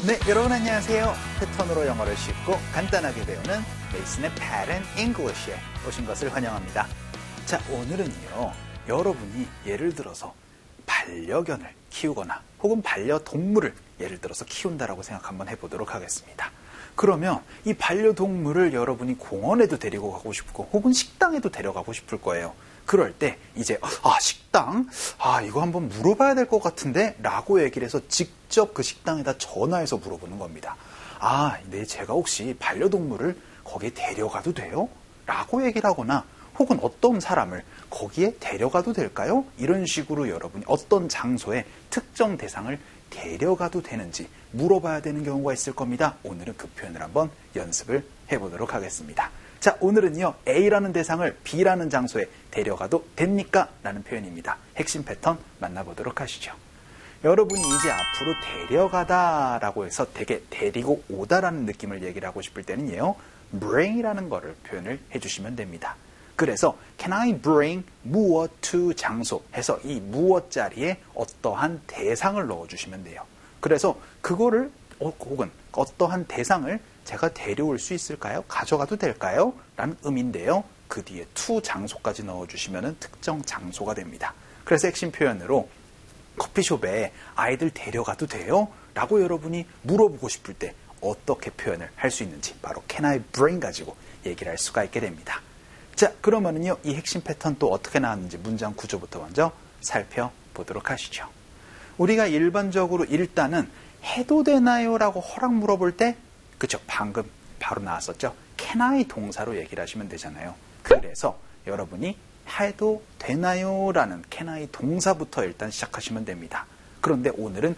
네, 여러분 안녕하세요. 패턴으로 영어를 쉽고 간단하게 배우는 메이슨의 Pattern English에 오신 것을 환영합니다. 자, 오늘은요, 여러분이 예를 들어서 반려견을 키우거나 혹은 반려동물을 예를 들어서 키운다라고 생각 한번 해보도록 하겠습니다. 그러면 이 반려동물을 여러분이 공원에도 데리고 가고 싶고 혹은 식당에도 데려가고 싶을 거예요. 그럴 때 이제 식당? 이거 한번 물어봐야 될 것 같은데? 라고 얘기를 해서 직접 그 식당에다 전화해서 물어보는 겁니다. 네, 제가 혹시 반려동물을 거기에 데려가도 돼요? 라고 얘기를 하거나 혹은 어떤 사람을 거기에 데려가도 될까요? 이런 식으로 여러분이 어떤 장소에 특정 대상을 데려가도 되는지 물어봐야 되는 경우가 있을 겁니다. 오늘은 그 표현을 한번 연습을 해보도록 하겠습니다. 자, 오늘은요, A라는 대상을 B라는 장소에 데려가도 됩니까? 라는 표현입니다. 핵심 패턴 만나보도록 하시죠. 여러분이 이제 앞으로 데려가다 라고 해서 되게 데리고 오다라는 느낌을 얘기를 하고 싶을 때는요, bring이라는 거를 표현을 해주시면 됩니다. 그래서 can I bring 무엇 to 장소 해서 이 무엇 자리에 어떠한 대상을 넣어주시면 돼요. 그래서 그거를 혹은 어떠한 대상을 제가 데려올 수 있을까요? 가져가도 될까요? 라는 의미인데요. 그 뒤에 to 장소까지 넣어주시면 특정 장소가 됩니다. 그래서 핵심 표현으로 커피숍에 아이들 데려가도 돼요? 라고 여러분이 물어보고 싶을 때 어떻게 표현을 할 수 있는지 바로 can I bring 가지고 얘기를 할 수가 있게 됩니다. 자, 그러면은요, 이 핵심 패턴 또 어떻게 나왔는지 문장 구조부터 먼저 살펴보도록 하시죠. 우리가 일반적으로 일단은 해도 되나요? 라고 허락 물어볼 때 그쵸? 방금 바로 나왔었죠? can I 동사로 얘기를 하시면 되잖아요. 그래서 여러분이 해도 되나요? 라는 can I 동사부터 일단 시작하시면 됩니다. 그런데 오늘은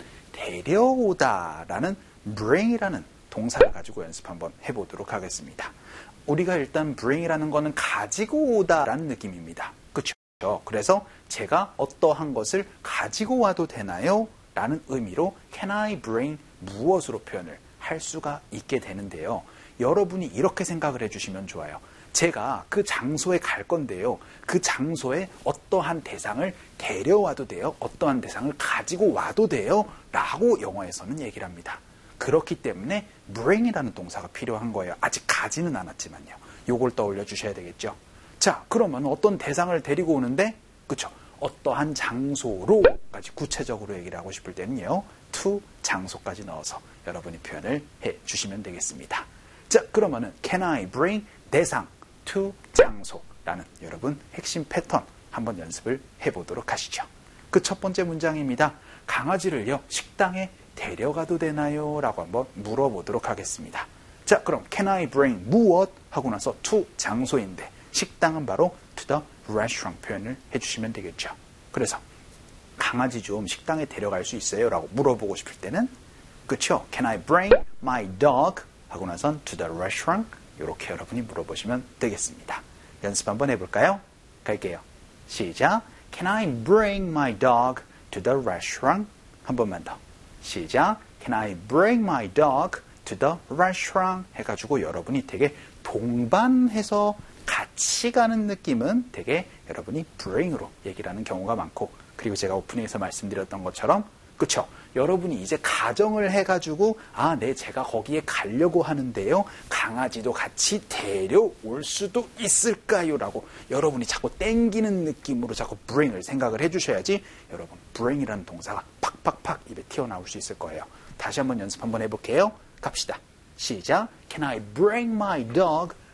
데려오다 라는 bring이라는 동사를 가지고 연습 한번 해보도록 하겠습니다. 우리가 일단 bring이라는 거는 가지고 오다 라는 느낌입니다. 그쵸? 그래서 제가 어떠한 것을 가지고 와도 되나요? 라는 의미로 can I bring 무엇으로 표현을 할 수가 있게 되는데요. 여러분이 이렇게 생각을 해주시면 좋아요. 제가 그 장소에 갈 건데요. 그 장소에 어떠한 대상을 데려와도 돼요. 어떠한 대상을 가지고 와도 돼요. 라고 영어에서는 얘기를 합니다. 그렇기 때문에 bring이라는 동사가 필요한 거예요. 아직 가지는 않았지만요. 요걸 떠올려 주셔야 되겠죠. 자, 그러면 어떤 대상을 데리고 오는데 그쵸? 어떠한 장소로까지 구체적으로 얘기를 하고 싶을 때는요. to 장소까지 넣어서 여러분이 표현을 해주시면 되겠습니다. 자, 그러면은 can I bring 대상 to 장소라는 여러분 핵심 패턴 한번 연습을 해보도록 하시죠. 그 첫 번째 문장입니다. 강아지를요, 식당에 데려가도 되나요? 라고 한번 물어보도록 하겠습니다. 자, 그럼 can I bring 무엇? 하고 나서 to 장소인데 식당은 바로 to the restaurant 표현을 해주시면 되겠죠. 그래서 강아지 좀 식당에 데려갈 수 있어요? 라고 물어보고 싶을 때는 그쵸? Can I bring my dog? 하고 나선 to the restaurant 이렇게 여러분이 물어보시면 되겠습니다. 연습 한번 해볼까요? 갈게요. 시작. Can I bring my dog to the restaurant? 한 번만 더. 시작. Can I bring my dog to the restaurant? 해가지고 여러분이 되게 동반해서 같이 가는 느낌은 되게 여러분이 bring으로 얘기를 하는 경우가 많고, 그리고 제가 오프닝에서 말씀드렸던 것처럼 그쵸? 여러분이 이제 가정을 해가지고 네, 제가 거기에 가려고 하는데요. 강아지도 같이 데려올 수도 있을까요? 라고 여러분이 자꾸 땡기는 느낌으로 자꾸 bring을 생각을 해주셔야지 여러분 bring이라는 동사가 팍팍팍 입에 튀어나올 수 있을 거예요. 다시 한번 연습 한번 해볼게요. 갑시다. 시작. Can I bring my dog